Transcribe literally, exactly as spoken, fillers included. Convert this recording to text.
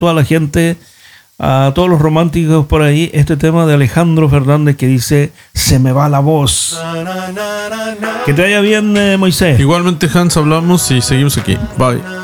toda la gente, a todos los románticos por ahí, este tema de Alejandro Fernández que dice Se me va la voz. Que te vaya bien, eh, Moisés. Igualmente, Hans, hablamos y seguimos aquí. Bye.